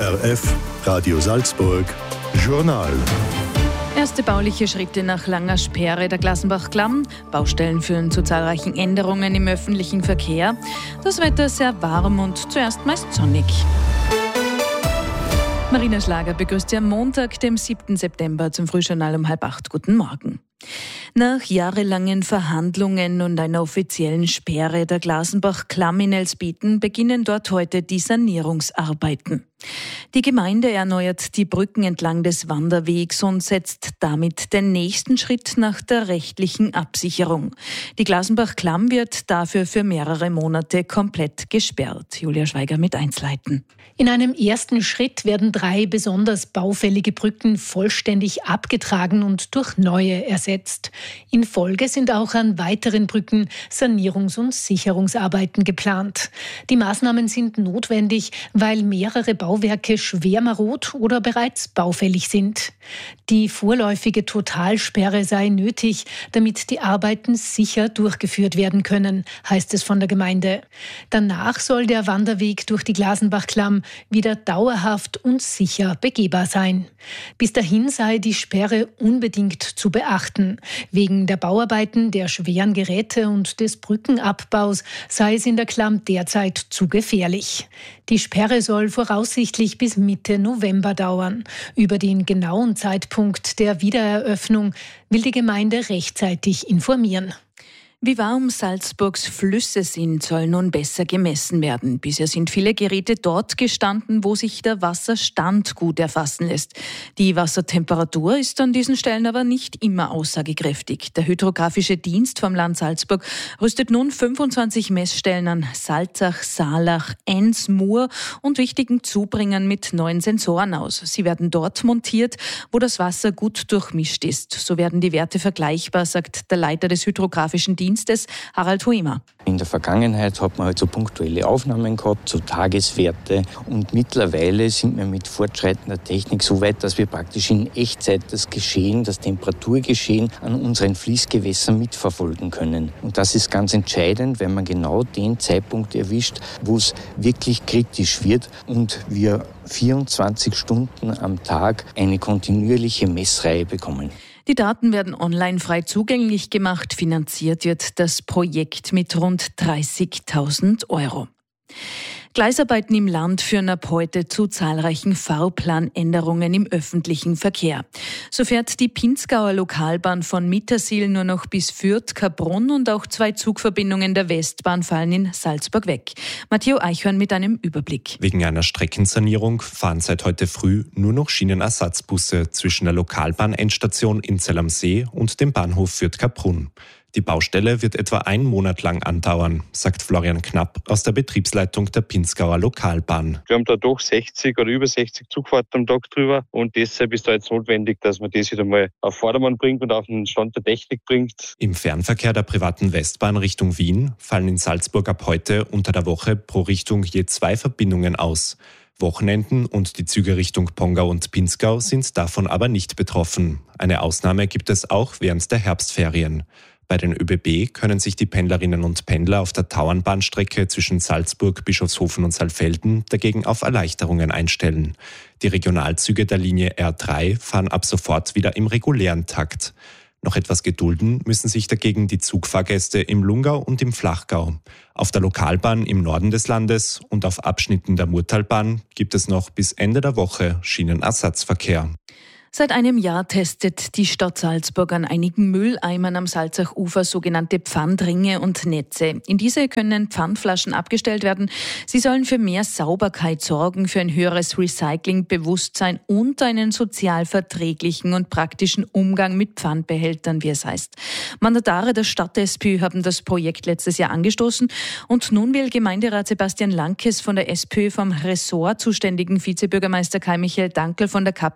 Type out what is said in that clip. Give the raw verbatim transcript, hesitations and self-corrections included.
R F, Radio Salzburg, Journal. Erste bauliche Schritte nach langer Sperre der Glasenbach-Klamm. Baustellen führen zu zahlreichen Änderungen im öffentlichen Verkehr. Das Wetter sehr warm und zuerst meist sonnig. Marina Schlager begrüßt Sie am Montag, dem siebten September, zum Frühjournal um halb acht. Guten Morgen. Nach jahrelangen Verhandlungen und einer offiziellen Sperre der Glasenbach-Klamm in Elsbieten beginnen dort heute die Sanierungsarbeiten. Die Gemeinde erneuert die Brücken entlang des Wanderwegs und setzt damit den nächsten Schritt nach der rechtlichen Absicherung. Die Glasenbach-Klamm wird dafür für mehrere Monate komplett gesperrt. Julia Schweiger mit Einzelheiten. In einem ersten Schritt werden drei besonders baufällige Brücken vollständig abgetragen und durch neue ersetzt. In Folge sind auch an weiteren Brücken Sanierungs- und Sicherungsarbeiten geplant. Die Maßnahmen sind notwendig, weil mehrere Bauwerke schwer marod oder bereits baufällig sind. Die vorläufige Totalsperre sei nötig, damit die Arbeiten sicher durchgeführt werden können, heißt es von der Gemeinde. Danach soll der Wanderweg durch die Glasenbach-Klamm wieder dauerhaft und sicher begehbar sein. Bis dahin sei die Sperre unbedingt zu beachten. Wegen der Bauarbeiten, der schweren Geräte und des Brückenabbaus sei es in der Klamm derzeit zu gefährlich. Die Sperre soll voraussichtlich bis Mitte November dauern. Über den genauen Zeitpunkt der Wiedereröffnung will die Gemeinde rechtzeitig informieren. Wie warm Salzburgs Flüsse sind, soll nun besser gemessen werden. Bisher sind viele Geräte dort gestanden, wo sich der Wasserstand gut erfassen lässt. Die Wassertemperatur ist an diesen Stellen aber nicht immer aussagekräftig. Der Hydrographische Dienst vom Land Salzburg rüstet nun fünfundzwanzig Messstellen an Salzach, Saalach, Enns, Mur und wichtigen Zubringern mit neuen Sensoren aus. Sie werden dort montiert, wo das Wasser gut durchmischt ist. So werden die Werte vergleichbar, sagt der Leiter des Hydrographischen Dienstes. Dienstes, Harald Huimer. In der Vergangenheit hat man halt so punktuelle Aufnahmen gehabt, so Tageswerte, und mittlerweile sind wir mit fortschreitender Technik so weit, dass wir praktisch in Echtzeit das Geschehen, das Temperaturgeschehen an unseren Fließgewässern mitverfolgen können. Und das ist ganz entscheidend, weil man genau den Zeitpunkt erwischt, wo es wirklich kritisch wird und wir vierundzwanzig Stunden am Tag eine kontinuierliche Messreihe bekommen. Die Daten werden online frei zugänglich gemacht. Finanziert wird das Projekt mit rund dreißigtausend Euro. Gleisarbeiten im Land führen ab heute zu zahlreichen Fahrplanänderungen im öffentlichen Verkehr. So fährt die Pinzgauer Lokalbahn von Mittersill nur noch bis Fürth, Kaprun und auch zwei Zugverbindungen der Westbahn fallen in Salzburg weg. Matteo Eichhorn mit einem Überblick. Wegen einer Streckensanierung fahren seit heute früh nur noch Schienenersatzbusse zwischen der Lokalbahn-Endstation in Zell am See und dem Bahnhof Fürth-Kaprun. Die Baustelle wird etwa einen Monat lang andauern, sagt Florian Knapp aus der Betriebsleitung der Pinzgauer Lokalbahn. Wir haben da doch sechzig oder über sechzig Zugfahrten am Tag drüber und deshalb ist da jetzt notwendig, dass man das wieder mal auf Vordermann bringt und auf den Stand der Technik bringt. Im Fernverkehr der privaten Westbahn Richtung Wien fallen in Salzburg ab heute unter der Woche pro Richtung je zwei Verbindungen aus. Wochenenden und die Züge Richtung Pongau und Pinzgau sind davon aber nicht betroffen. Eine Ausnahme gibt es auch während der Herbstferien. Bei den ÖBB können sich die Pendlerinnen und Pendler auf der Tauernbahnstrecke zwischen Salzburg, Bischofshofen und Saalfelden dagegen auf Erleichterungen einstellen. Die Regionalzüge der Linie R drei fahren ab sofort wieder im regulären Takt. Noch etwas gedulden müssen sich dagegen die Zugfahrgäste im Lungau und im Flachgau. Auf der Lokalbahn im Norden des Landes und auf Abschnitten der Murtalbahn gibt es noch bis Ende der Woche Schienenersatzverkehr. Seit einem Jahr testet die Stadt Salzburg an einigen Mülleimern am Salzachufer sogenannte Pfandringe und Netze. In diese können Pfandflaschen abgestellt werden. Sie sollen für mehr Sauberkeit sorgen, für ein höheres Recyclingbewusstsein und einen sozial verträglichen und praktischen Umgang mit Pfandbehältern, wie es heißt. Mandatare der Stadt-SPÖ haben das Projekt letztes Jahr angestoßen und nun will Gemeinderat Sebastian Lankes von der SPÖ vom Ressort zuständigen Vizebürgermeister Kai-Michael Dankel von der K